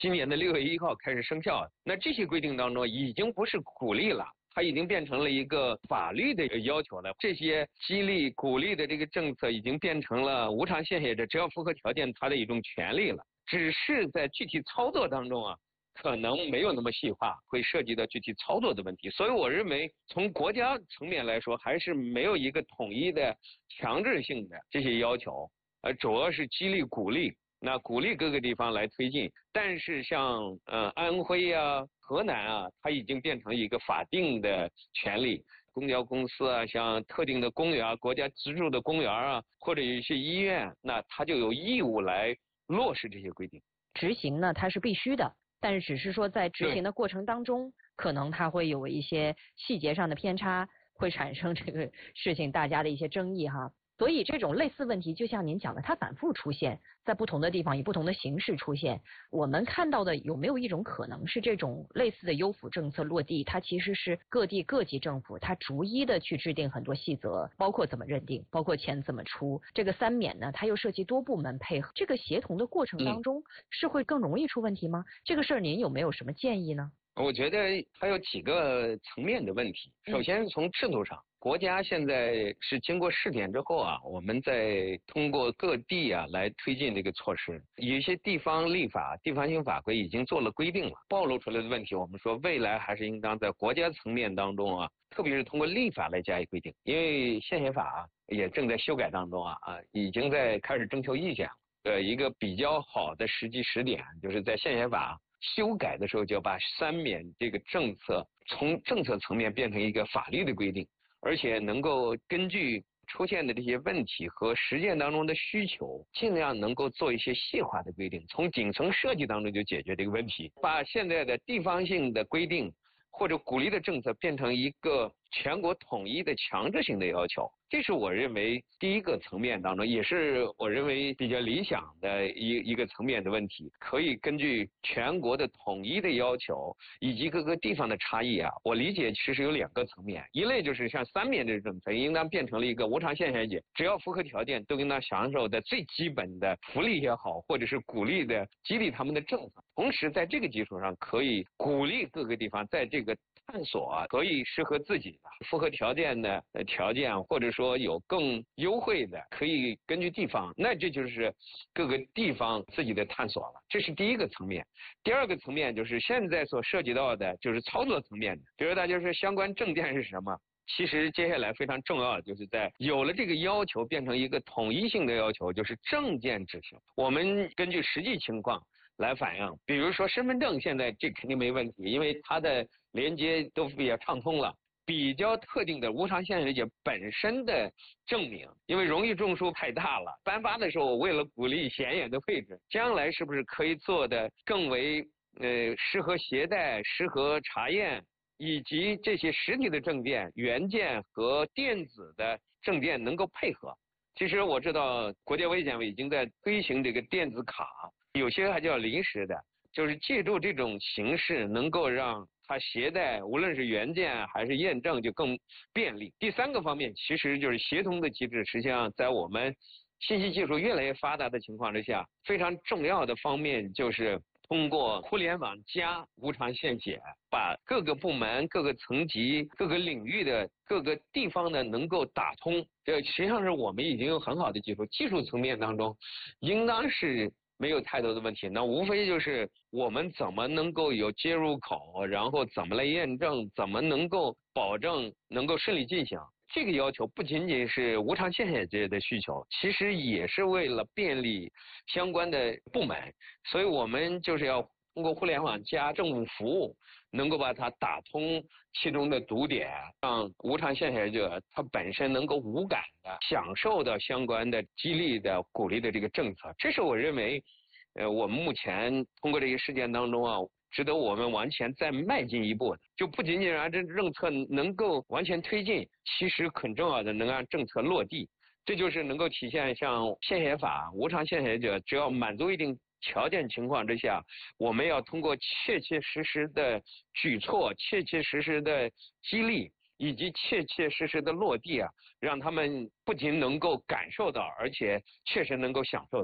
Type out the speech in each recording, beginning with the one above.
今年的6月1号开始生效。那这些规定当中已经不是鼓励了，它已经变成了一个法律的要求了。这些激励鼓励的这个政策已经变成了无偿献血者只要符合条件他的一种权利了。只是在具体操作当中啊，可能没有那么细化，会涉及到具体操作的问题。所以我认为从国家层面来说，还是没有一个统一的强制性的这些要求，主要是激励鼓励。那鼓励各个地方来推进，但是像安徽啊、河南啊，它已经变成一个法定的权利。公交公司啊，像特定的公园、国家资助的公园啊，或者有一些医院，那它就有义务来落实这些规定。 执行呢，它是必须的，但是只是说在执行的过程当中，可能它会有一些细节上的偏差，会产生这个事情大家的一些争议哈。所以这种类似问题，就像您讲的，它反复出现在不同的地方，以不同的形式出现。我们看到的有没有一种可能是，这种类似的优抚政策落地，它其实是各地各级政府它逐一的去制定很多细则，包括怎么认定，包括钱怎么出。这个3免呢，它又涉及多部门配合，这个协同的过程当中，是会更容易出问题吗？这个事儿您有没有什么建议呢？ 我觉得还有几个层面的问题。首先从制度上，国家现在是经过试点之后啊，我们在通过各地啊来推进这个措施。有一些地方立法、地方性法规已经做了规定了，暴露出来的问题，我们说未来还是应当在国家层面当中啊，特别是通过立法来加以规定。因为献血法也正在修改当中已经在开始征求意见。一个比较好的时机时点，就是在献血法修改的时候，就要把3免这个政策从政策层面变成一个法律的规定，而且能够根据出现的这些问题和实践当中的需求，尽量能够做一些细化的规定，从顶层设计当中就解决这个问题，把现在的地方性的规定或者鼓励的政策变成一个全国统一的强制性的要求。这是我认为第一个层面当中，也是我认为比较理想的一个层面的问题。可以根据全国的统一的要求以及各个地方的差异我理解其实有2个层面。一类就是像3免这种政策应当变成了一个无偿献血者只要符合条件都应当享受的最基本的福利也好，或者是鼓励的激励他们的政策。同时在这个基础上，可以鼓励各个地方在这个探索可以适合自己的符合条件的条件，或者说有更优惠的，可以根据地方，那这就是各个地方自己的探索了。这是第一个层面。第二个层面就是现在所涉及到的就是操作层面的，比如大家说相关证件是什么，其实接下来非常重要的就是在有了这个要求变成一个统一性的要求，就是证件执行。我们根据实际情况来反映，比如说身份证现在这肯定没问题，因为它的连接都比较畅通了。比较特定的无偿献血者本身的证明，因为荣誉证书太大了，颁发的时候为了鼓励显眼的配置，将来是不是可以做的更为适合携带、适合查验，以及这些实体的证件、原件和电子的证件能够配合。其实我知道国家卫健委已经在推行这个电子卡，有些还叫临时的，就是借助这种形式能够让它携带无论是原件还是验证就更便利。第3个方面其实就是协同的机制，实际上在我们信息技术越来越发达的情况之下，非常重要的方面就是通过互联网加无偿献血，把各个部门、各个层级、各个领域的各个地方的能够打通。这实际上是我们已经有很好的技术，技术层面当中应当是没有太多的问题，那无非就是我们怎么能够有接入口，然后怎么来验证，怎么能够保证能够顺利进行。这个要求不仅仅是无偿献血者的需求，其实也是为了便利相关的部门，所以我们就是要通过互联网加政府服务，能够把它打通其中的堵点，让无偿献血者他本身能够无感的享受到相关的激励的鼓励的这个政策。这是我认为我们目前通过这些事件当中值得我们往前再迈进一步的，就不仅仅让这政策能够完全推进，其实很重要的能让政策落地。这就是能够体现像献血法无偿献血者只要满足一定条件情况之下，我们要通过切切实实的举措、切切实实的激励以及切切实实的落地让他们不仅能够感受到，而且确实能够享受到。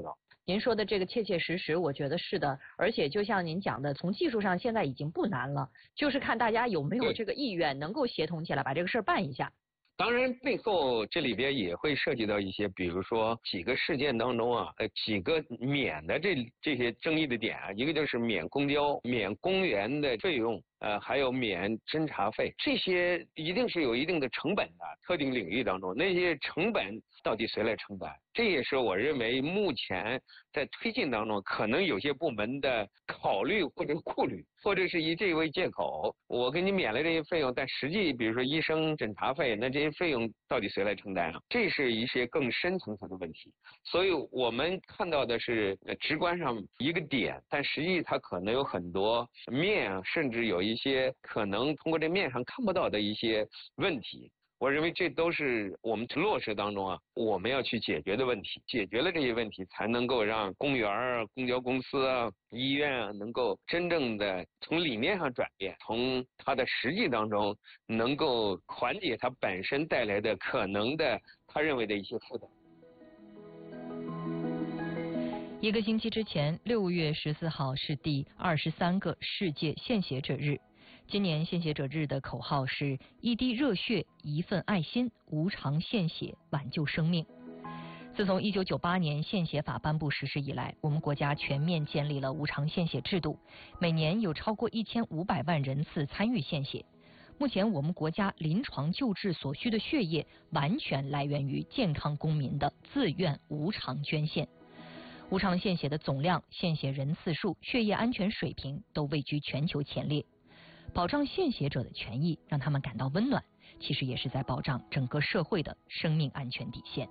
您说的这个切切实实，我觉得是的。而且就像您讲的，从技术上现在已经不难了，就是看大家有没有这个意愿，能够协同起来把这个事儿办一下。 当然，背后这里边也会涉及到一些，比如说几个事件当中啊，几个免的这些争议的点啊，一个就是免公交、免公园的费用，还有免侦查费，这些一定是有一定的成本的。特定领域当中，那些成本到底谁来承担？这也是我认为目前在推进当中，可能有些部门的考虑或者顾虑，或者是以这为借口，我给你免了这些费用，但实际比如说医生诊查费，那这些费用到底谁来承担啊？这是一些更深层次的问题。所以我们看到的是直观上一个点，但实际它可能有很多面啊，甚至有一些可能通过这面上看不到的一些问题。我认为这都是我们落实当中啊，我们要去解决的问题。解决了这些问题，才能够让公园啊、公交公司啊、医院啊，能够真正的从理念上转变，从它的实际当中能够缓解它本身带来的可能的他认为的一些负担。 1个星期之前，6月14号是第23个世界献血者日。今年献血者日的口号是一滴热血，一份爱心，无偿献血，挽救生命。自从1998年献血法颁布实施以来，我们国家全面建立了无偿献血制度，每年有超过1500万人次参与献血。目前我们国家临床救治所需的血液完全来源于健康公民的自愿无偿捐献。无偿献血的总量、献血人次数、血液安全水平都位居全球前列。保障献血者的权益，让他们感到温暖，其实也是在保障整个社会的生命安全底线。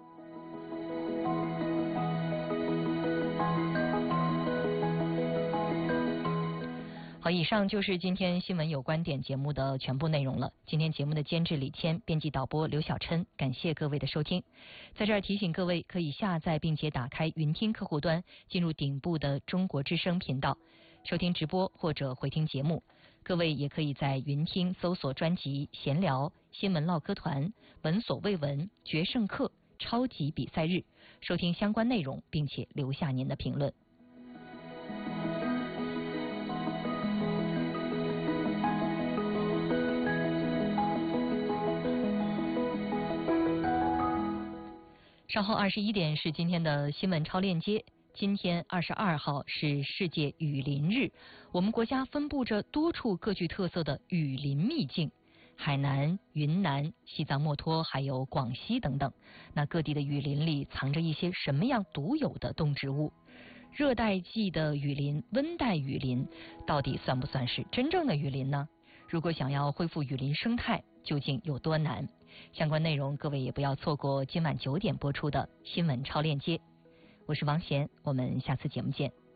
好，以上就是今天新闻有观点节目的全部内容了。今天节目的监制李谦，编辑导播刘小琛，感谢各位的收听。在这儿提醒各位，可以下载并且打开云听客户端，进入顶部的中国之声频道，收听直播或者回听节目。各位也可以在云听搜索专辑闲聊、新闻唠嗑团、闻所未闻、决胜课、超级比赛日，收听相关内容，并且留下您的评论。稍后21点是今天的新闻超链接。今天22号是世界雨林日，我们国家分布着多处各具特色的雨林秘境，海南、云南、西藏墨脱还有广西等等。那各地的雨林里藏着一些什么样独有的动植物？热带季的雨林、温带雨林到底算不算是真正的雨林呢？如果想要恢复雨林生态，究竟有多难？相关内容各位也不要错过今晚9点播出的新闻超链接。我是王贤，我们下次节目见。